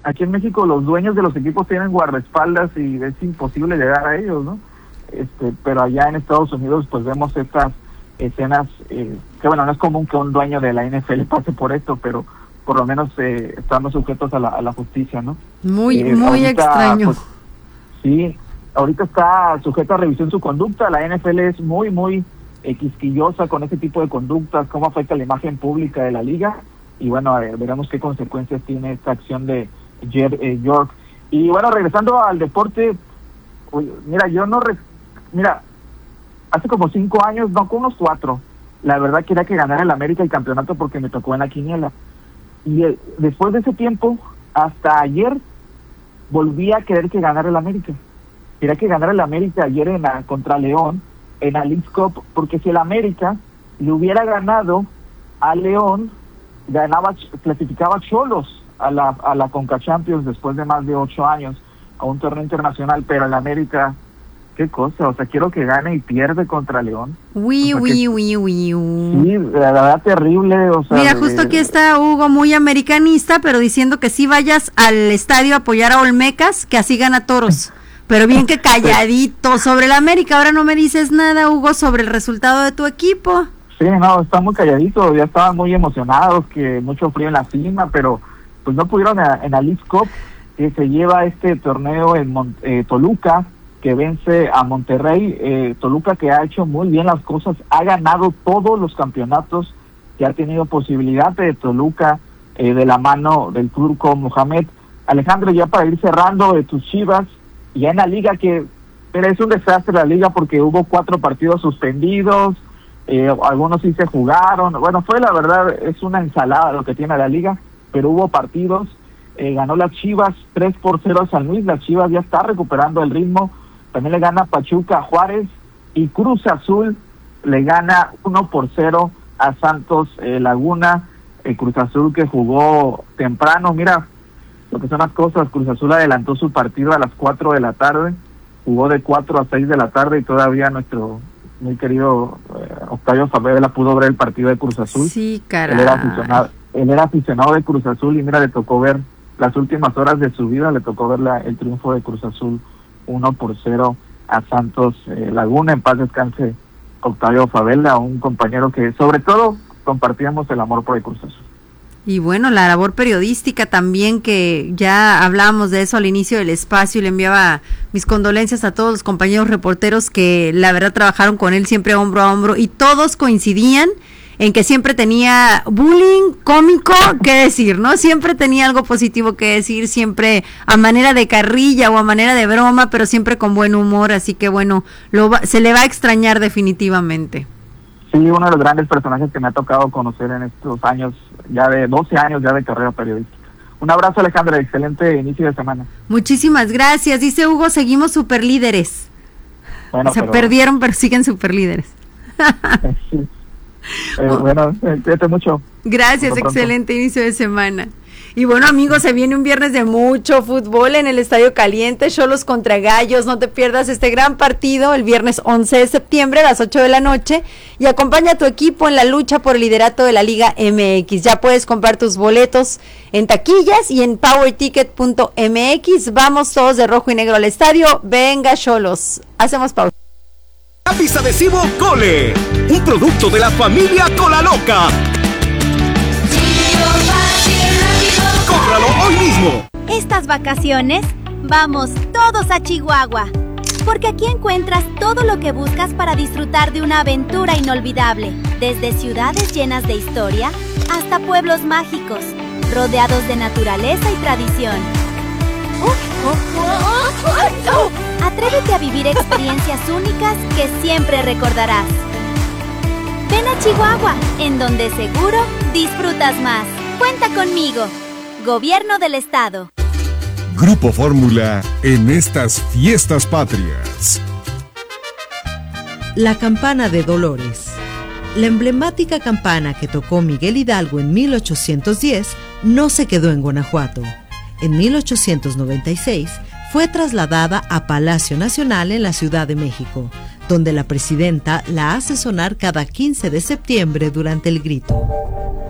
aquí en México los dueños de los equipos tienen guardaespaldas y es imposible llegar a ellos, ¿no? Pero allá en Estados Unidos pues vemos estas escenas que bueno, no es común que un dueño de la NFL pase por esto, pero por lo menos estando sujetos a la justicia, ¿no? Muy ahorita, extraño. Pues, sí, ahorita está sujeta a revisión su conducta. La NFL es muy quisquillosa con ese tipo de conductas, cómo afecta la imagen pública de la liga, y bueno, veremos qué consecuencias tiene esta acción de York. Y bueno, regresando al deporte, mira, hace como 5 años, no, con unos 4, la verdad quería que ganara el América el campeonato porque me tocó en la quiniela. Y después de ese tiempo, hasta ayer, volví a querer que ganara el América. Quería que ganara el América ayer contra León, en la Leagues Cup, porque si el América le hubiera ganado a León, clasificaba Xolos a la Conca Champions después de más de 8 años, a un torneo internacional, pero el América, qué cosa, o sea, quiero que gane y pierde contra León. Sí, la verdad terrible, o sea. Mira, justo aquí está Hugo, muy americanista, pero diciendo que sí vayas al estadio a apoyar a Olmecas, que así gana Toros. Pero bien que calladito sobre el América. Ahora no me dices nada, Hugo, sobre el resultado de tu equipo. Sí, no, está muy calladito, ya estaban muy emocionados, que mucho frío en la cima, pero pues no pudieron en la Leagues Cup, que se lleva este torneo en Toluca, que vence a Monterrey. Toluca, que ha hecho muy bien las cosas, ha ganado todos los campeonatos que ha tenido posibilidad de Toluca, de la mano del turco Mohamed. Alejandro, ya para ir cerrando, de tus Chivas, ya en la liga, que mira, es un desastre la liga porque hubo 4 partidos suspendidos, algunos sí se jugaron, bueno, la verdad es una ensalada lo que tiene la liga, pero hubo partidos. Ganó las Chivas 3-0 a San Luis, las Chivas ya está recuperando el ritmo. También le gana Pachuca a Juárez, y Cruz Azul le gana 1-0 a Santos Laguna. Cruz Azul, que jugó temprano, mira lo que son las cosas. Cruz Azul adelantó su partido a las 4 de la tarde, jugó de 4 a 6 de la tarde, y todavía nuestro muy querido Octavio Favela pudo ver el partido de Cruz Azul. Sí, caray. Él era aficionado de Cruz Azul, y mira, le tocó ver las últimas horas de su vida, le tocó ver el triunfo de Cruz Azul 1-0 a Santos Laguna. En paz descanse Octavio Favela, un compañero que sobre todo compartíamos el amor por el Cruz Azul. Y bueno, la labor periodística también, que ya hablábamos de eso al inicio del espacio, y le enviaba mis condolencias a todos los compañeros reporteros que la verdad trabajaron con él siempre hombro a hombro, y todos coincidían en que siempre tenía bullying cómico que decir, ¿no? Siempre tenía algo positivo que decir, siempre a manera de carrilla o a manera de broma, pero siempre con buen humor, así que bueno, se le va a extrañar definitivamente. Sí, uno de los grandes personajes que me ha tocado conocer en estos años, ya de 12 años ya de carrera periodística. Un abrazo, Alejandra, excelente inicio de semana. Muchísimas gracias. Dice Hugo, seguimos superlíderes. Bueno, perdieron, pero siguen superlíderes. Sí. Bueno, cuídate mucho. Gracias, excelente inicio de semana. Y bueno, amigos, se viene un viernes de mucho fútbol en el Estadio Caliente, Xolos contra Gallos. No te pierdas este gran partido el viernes 11 de septiembre a las 8 de la noche, y acompaña a tu equipo en la lucha por el liderato de la Liga MX. Ya puedes comprar tus boletos en taquillas y en powerticket.mx. Vamos todos de rojo y negro al estadio. Venga, Xolos. Hacemos pausa. Lápiz adhesivo Cole, un producto de la familia Colaloca. ¡Cómpralo hoy mismo! Estas vacaciones, vamos todos a Chihuahua, porque aquí encuentras todo lo que buscas para disfrutar de una aventura inolvidable, desde ciudades llenas de historia hasta pueblos mágicos, rodeados de naturaleza y tradición. Atrévete a vivir experiencias únicas que siempre recordarás. Ven a Chihuahua, en donde seguro disfrutas más. Cuenta conmigo. Gobierno del Estado. Grupo Fórmula en estas fiestas patrias. La campana de Dolores. La emblemática campana que tocó Miguel Hidalgo en 1810 no se quedó en Guanajuato. En 1896 fue trasladada a Palacio Nacional en la Ciudad de México, donde la presidenta la hace sonar cada 15 de septiembre durante el grito.